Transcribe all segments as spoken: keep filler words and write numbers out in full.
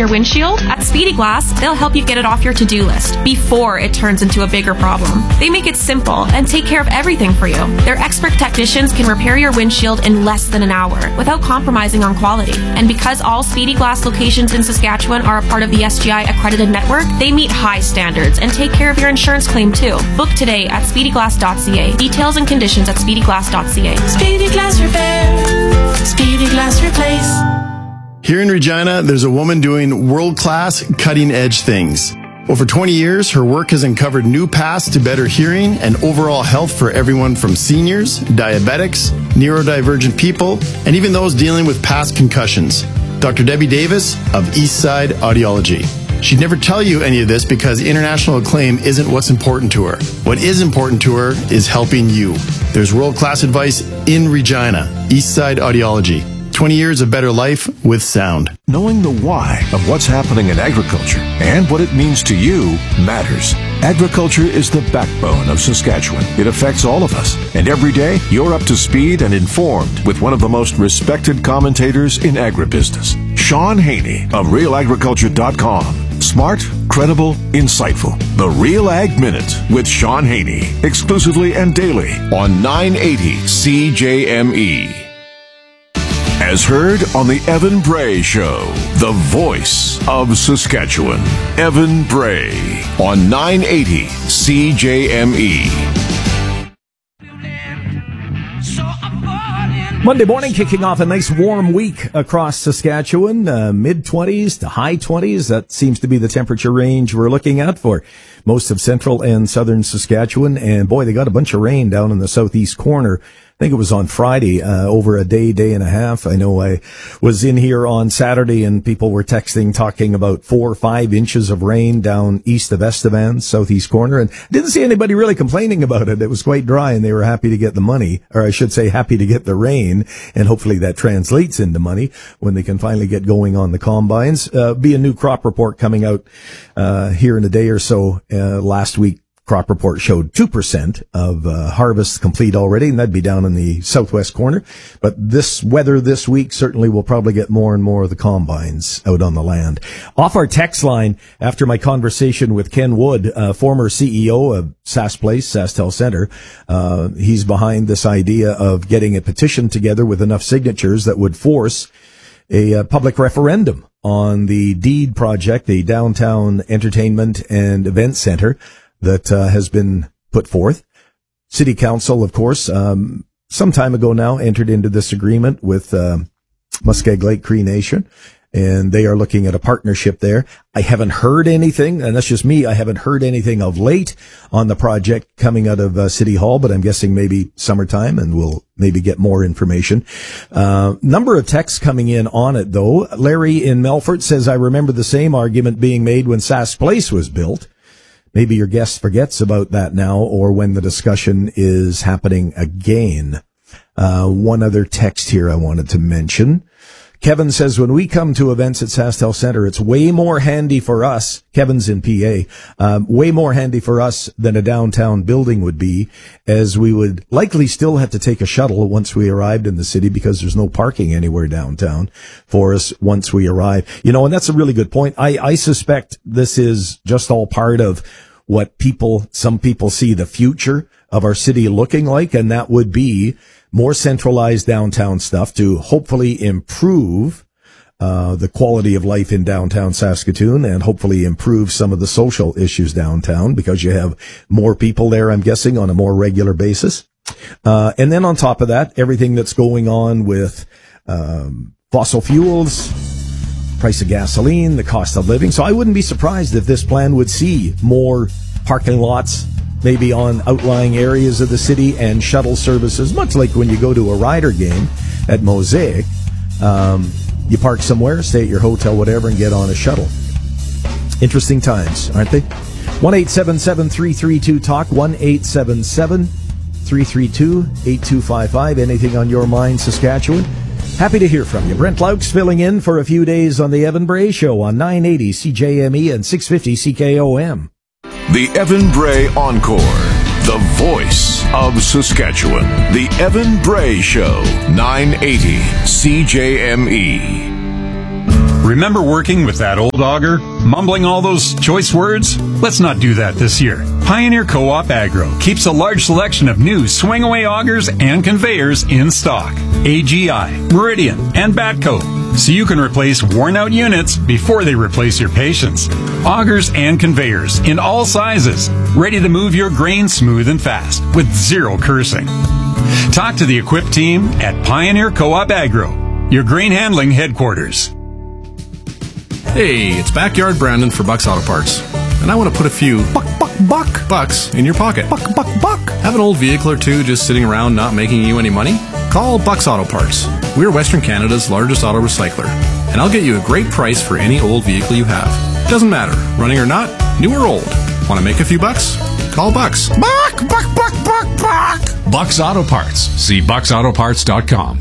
your windshield? At Speedy Glass, they'll help you get it off your to-do list before it turns into a bigger problem. They make it simple and take care of everything for you. Their expert technicians can repair your windshield in less than an hour without compromising on quality. And because all Speedy Glass locations in Saskatchewan are a part of the S G I accredited network, they meet high standards and take care of your insurance claim too. Book today at speedy glass dot c a. Details and conditions at speedy glass dot c a. Speedy Glass Repair. Speedy Glass Replace. Here in Regina, there's a woman doing world-class, cutting-edge things. Over twenty years, her work has uncovered new paths to better hearing and overall health for everyone from seniors, diabetics, neurodivergent people, and even those dealing with past concussions. Doctor Debbie Davis of Eastside Audiology. She'd never tell you any of this because international acclaim isn't what's important to her. What is important to her is helping you. There's world-class advice in Regina. Eastside Audiology. twenty years of better life with sound. Knowing the why of what's happening in agriculture and what it means to you matters. Agriculture is the backbone of Saskatchewan. It affects all of us. And every day, you're up to speed and informed with one of the most respected commentators in agribusiness, Sean Haney of real agriculture dot com. Smart, credible, insightful. The Real Ag Minute with Sean Haney. Exclusively and daily on nine eighty C J M E. As heard on the Evan Bray Show, the voice of Saskatchewan. Evan Bray on nine eighty C J M E. Monday morning, kicking off a nice warm week across Saskatchewan, uh, mid-twenties to high twenties. That seems to be the temperature range we're looking at for most of central and southern Saskatchewan. And boy, they got a bunch of rain down in the southeast corner. I think it was on Friday, uh, over a day, day and a half. I know I was in here on Saturday and people were texting, talking about four or five inches of rain down east of Estevan, southeast corner. And didn't see anybody really complaining about it. It was quite dry and they were happy to get the money, or I should say happy to get the rain. And hopefully that translates into money when they can finally get going on the combines. Uh, be a new crop report coming out, uh, here in a day or so. Uh, last week, crop report showed two percent of uh, harvests complete already, and that'd be down in the southwest corner. But this weather this week certainly will probably get more and more of the combines out on the land. Off our text line, after my conversation with Ken Wood, uh, former C E O of Sask Place, SaskTel Center, uh, he's behind this idea of getting a petition together with enough signatures that would force a uh, public referendum on the deed project, the downtown entertainment and event center that uh, has been put forth. City Council, of course, um, some time ago now entered into this agreement with uh, Muskeg Lake Cree Nation, and they are looking at a partnership there. I haven't heard anything, and that's just me, I haven't heard anything of late on the project coming out of uh, City Hall, but I'm guessing maybe summertime, and we'll maybe get more information. Uh, number of texts coming in on it, though. Larry in Melfort says, I remember the same argument being made when Sask Place was built. Maybe your guest forgets about that now, or when the discussion is happening again. Uh, one other text here I wanted to mention. Kevin says, when we come to events at SaskTel Center, it's way more handy for us, Kevin's in P A, um, way more handy for us than a downtown building would be, as we would likely still have to take a shuttle once we arrived in the city because there's no parking anywhere downtown for us once we arrive. You know, and that's a really good point. I, I suspect this is just all part of what people, some people see the future of our city looking like, and that would be more centralized downtown stuff to hopefully improve uh the quality of life in downtown Saskatoon and hopefully improve some of the social issues downtown because you have more people there, I'm guessing, on a more regular basis. Uh and then on top of that, everything that's going on with um fossil fuels, price of gasoline, the cost of living. So I wouldn't be surprised if this plan would see more parking lots, maybe on outlying areas of the city, and shuttle services, much like when you go to a Rider game at Mosaic. Um, you park somewhere, stay at your hotel, whatever, and get on a shuttle. Interesting times, aren't they? one eight seven seven, three three two, talk, one eight seven seven, three three two, eight two five five. Anything on your mind, Saskatchewan? Happy to hear from you. Brent Laux filling in for a few days on the Evan Bray Show on nine eighty C J M E and six fifty C K O M. The Evan Bray Encore, the voice of Saskatchewan. The Evan Bray Show, nine eighty C J M E. Remember working with that old auger? Mumbling all those choice words? Let's not do that this year. Pioneer Co-op Agro keeps a large selection of new swing-away augers and conveyors in stock. A G I, Meridian, and Batco, so you can replace worn-out units before they replace your patience. Augers and conveyors in all sizes, ready to move your grain smooth and fast with zero cursing. Talk to the equipped team at Pioneer Co-op Agro, your grain handling headquarters. Hey, it's Backyard Brandon for Bucks Auto Parts, and I want to put a few buck, buck, buck bucks in your pocket. Buck, buck, buck. Have an old vehicle or two just sitting around not making you any money? Call Bucks Auto Parts. We're Western Canada's largest auto recycler, and I'll get you a great price for any old vehicle you have. Doesn't matter, running or not, new or old. Want to make a few bucks? Call Bucks. Buck, buck, buck, buck, buck. Bucks Auto Parts. See bucks auto parts dot com.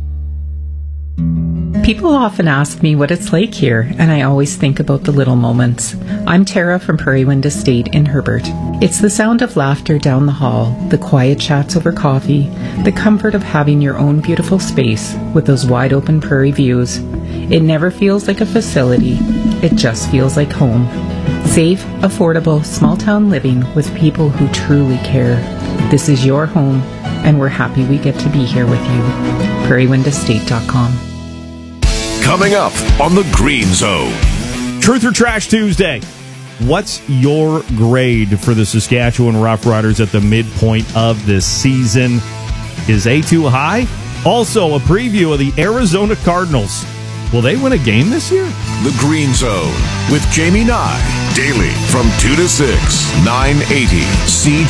People often ask me what it's like here, and I always think about the little moments. I'm Tara from Prairie Wind Estate in Herbert. It's the sound of laughter down the hall, the quiet chats over coffee, the comfort of having your own beautiful space with those wide open prairie views. It never feels like a facility. It just feels like home. Safe, affordable, small town living with people who truly care. This is your home, and we're happy we get to be here with you. prairie wind estate dot com. Coming up on the Green Zone. Truth or Trash Tuesday. What's your grade for the Saskatchewan Roughriders at the midpoint of this season? Is A too high? Also, a preview of the Arizona Cardinals. Will they win a game this year? The Green Zone with Jamie Nye. Daily from two to six, nine eighty C